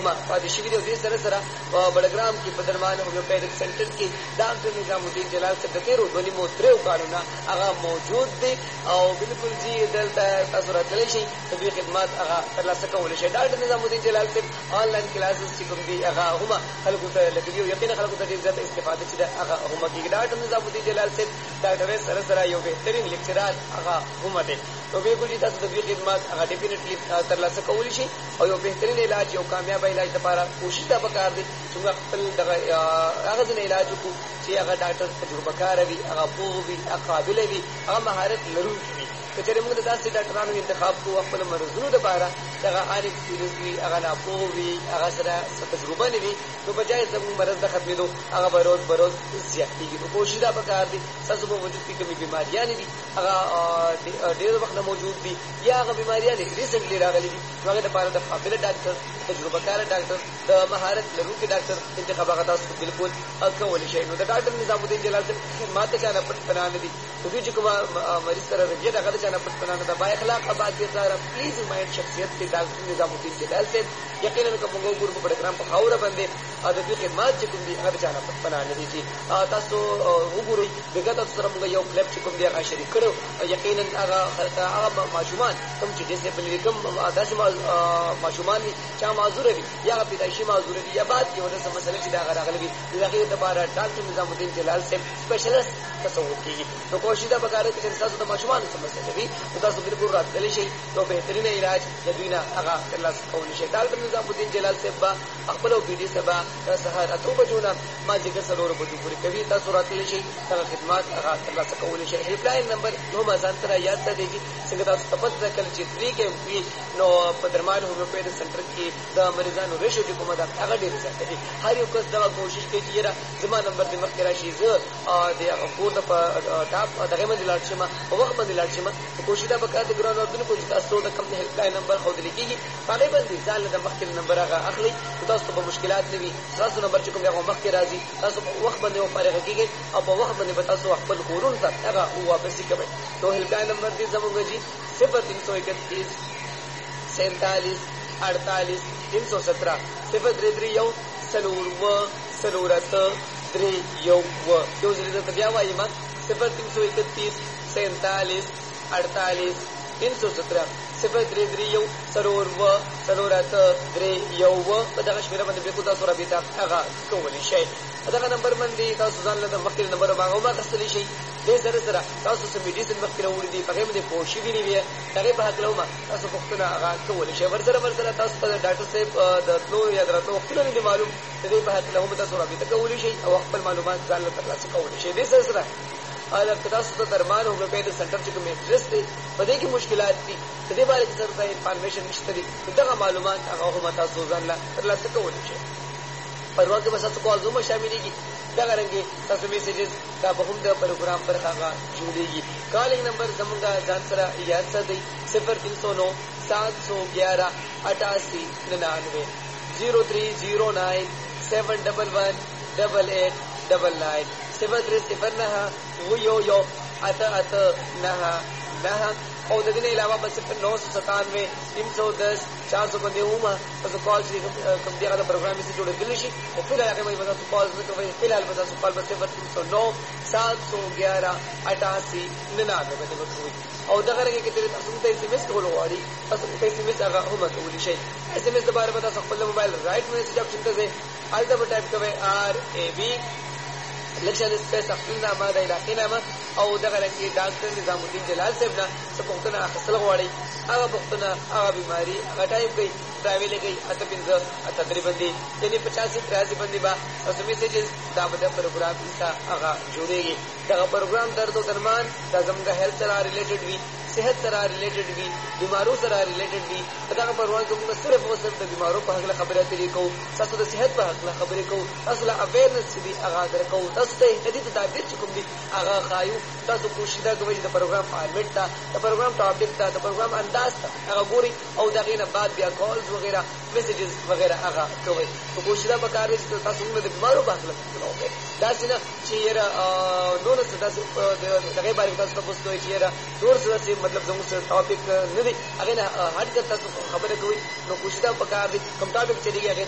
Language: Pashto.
هما پاتې شوي دي. دې سره سره بډګرام کې په درمان هومیوپیتھک سنټر کې ډاکټر نظام الدین جلال صاحب د تیرو 2.3 کالونه هغه موجود دي او بالکل جی دلته تاسو راتلی شئ د دوی خدمات هغه ترلاسه کولی شئ. ډاکټر نظام الدین جلال صاحب آنلاین کلاسز چې کوم دي هغه هم خلکو ته لګوي او یقینا خلکو ته ډېر زیاته استفاده چې هغه هم کېږي. ډاکټر نظام الدین جلال صاحب ډاکټر سره سره یو بهترین لیکچرار هغه هم دی. نو بالکل جی تاسو د دوی خدمات هغه ډیفینټلی ترلاسه کولی شئ او یو بهترین علاج یو کامیاب علاج لپاره کوشش دا پکار دی چې موږ خپل دغه هغه ځینې علاج وکړو چې هغه ډاکټر تجربه کار وي، هغه پوه وي، هغه قابل وي، هغه مهارت لرونکی وي. که چېرې موږ د داسې ډاکټرانو انتخاب کوو خپل مرضونو دپاره چې هغه ان ایکسپیرینس وي، هغه ناپوه وي، هغه سره تجربه نه وي، نو بجای زموږ مرض د ختمېدو هغه به روز به روز زیاتېږي. نو کوشش دا پکار دی ستاسو په وجود کې کومې بیماریانې دي هغه ډېر وخت نه موجود دي یا هغه بیماریانې ریسنټلی راغلي دي نو هغې دپاره د قابله ډاکټر، تجربه کاره ډاکټر، د مهارت لرونکي ډاکټر انتخاب هغه تاسو بالکل کولی شئ. نو د ډاکټر نظام الدین جلال صاحب خدمات د چا نه پټ پناه نه دي. دوی چې کومه مریض سره رویه د هغه د چا نه پټ پناه نه ده. با اخلاقه، با کرداره، پلیز مایند شخصیت دی ډاکټر نظام الدین جلال صاحب. یقینا که موږ وګورو په بډګرام په خاوره باندې د دوی خدمات چې کوم دي هغه د چا نه پټ پناه نه دي. چې تاسو وګورئ دغه تاسو سره موږ یو کلپ چې کوم دی هغه شریک کړو. یقینا هغه ماشومان کوم چې ډسیبل کوم داسې ماشومان دي چې معذوره وي یا پیدایشي معذوره دي یا بعد کې ورته مسله چې دا راغلي وي د هغې لپاره ډاکټر نظام الدین جلال صاحب سپیشلیست تصور کېږي. نو کوشش دا پکار دی چې تاسو د ماشومانو څه مسله وي نو تاسو بالکل راتللی شئ نو بهترینه علاج د دوی نه هغه ترلاسه کولی شئ. ډاکټر نظام الدین جلال صاحب به خپل او پي ډي سبا د سهار 8 بجو نه مازدیګر 4 بجو پورې کوي. تاسو راتللی شئ هغه خدمات هغه ترلاسه کولی شئ. هیلپ لاین نمبر نو ځان سره یاد ساتئ څنګه تاسو ته پته ده کله چې 3 کې وي نو په درمان هومیوپیتھک سنټر کې د مریضانو ریشو چې کومه ده هغه ډېره زیاته دي. هر یو کس دغه کوشش کوي چې یاره زما نمبر دې مخکې راشي، زه د کور ته په ټاپ دغې باندې لاړ شم، په وخت باندې لاړ شم. کوشش دا پکار دی ګرانو اردوونکو چې تاسو د کوم هیلپ لاین نمبر ښودلی کېږي په هغې باندې ځان له د مخکې نمبر هغه اخلئ نو تاسو ته به مشکلات نه وي. ستاسو نمبر چې کوم دی هغه مخکې راځي، تاسو په وخت باندې وفارغه کېږئ او په وخت باندې به تاسو خپل کورونو ته هغه واپسي کوئ. نو هیلپ لاین نمبر دی زموږ جي 0331 47 48 317 033 سلورت 3 یو ځلې درته بیا وایم 0331 47 48 317 033 سلورت 3 یو په دغه شمېره باندې بالکل تاسو رابطه هغه کولی شئ. په دغه نمبر باندې تاسو ځان له مخکې نمبر هغه هم اخیستلی شئ. دې سره سره تاسو څه میډیسن مخکې راوړي دي په هغې باندې پوه شوي نه وي د هغې په هکله هم تاسو پوښتنه هغه کولی شئ. ورسره تاسو ته د ډاکټر صاحب د تلو یا د راتلو وختونه نه دي معلوم، د دې په هکله هم تاسو رابطه کولی شئ او خپل معلومات ځان له ترلاسه کولی شئ. دې سره سره که تاسو ته درمان هومیوپیتھک سنټر چې کوم انټرسټ دی په دې کې مشکلات دي په دې باره کې سره ته انفارمیشن نشته دي نو دغه معلومات هغه هم تاسو ځان له ترلاسه کولی شئ. پروا کې به ستاسو کالز هم شاملېږي، دغه رنګې ستاسو میسیجز دا به هم د پروګرام پر هغه جوړېږي. کالینګ نمبر زموږ ځان سره یاد ساتئ 0309 711 8899 0309 711 8899 030 9 889 او د دې علاوه بس 997 310 400 باندې ومه تاسو کال شي کوم دی هغه پروګرام یې جوړېدلی شي او فی الحال هغه باندې تاسو کال وکړئ. فی الحال به تاسو کال 0309 711 8899 باندې وکړئ. او دغه رنګه کې تاسو ته اس ام اس کول غواړي تاسو ته اس ام اس هغه هم کولی شئ. اس ام اس د باره به تاسو خپل موبایل رائټ میسج آپشن ته ځئ، هلته به ټایپ کوئ RAB لکشن سپیس خپل نامه د علاقې نامه او دغه رنګې ډاکټر نظام الدین جلال صاحب نه څه پوښتنه اخیستل غواړئ هغه پوښتنه هغه بیماري هغه ټایپ کړئ ډرایوې لیکئ 85 باندې یعنې 85-83 باندې به تاسو میسیجز دا به د پروګرام څخه هغه جوړېږي. دغه پروګرام درد او درمان دا زموږ هیلث سره ریلیټډ وي، صحت سره ریلیټډ وي، بیمارو سره ریلیټډ وي. په دغه پروګرام کې موږ صرف او صرف د بیمارو په هکله خبرې اترې کوو، تاسو د صحت په هکله خبرې کوو، تاسو له اویرنس چې دي هغه درکوو، تاسو ته احتیاطي تدابیر چې کوم دي هغه ښایو. تاسو کوشش دا کوئ چې د پروګرام فارمیټ ته، د پروګرام ټاپک ته، د پروګرام انداز ته هغه ګورئ او د هغې نه بعد بیا کالز وغیره میسیجز وغیره هغه کوئ. نو کوشش دا پکار دی چې تاسو موږ د بیمارو په هکله پوښتنه وکړئ، داسې نه چې یاره نور څه داسې د هغې باره کې تاسو تپوس کوئ چې یاره نور څه داسې مطلب زموږ سره ټاپک نه دی هغې نه هټ کر تاسو خبره کوئ. نو کوشش دا پکار دی کوم ټاپک چلېږي هغې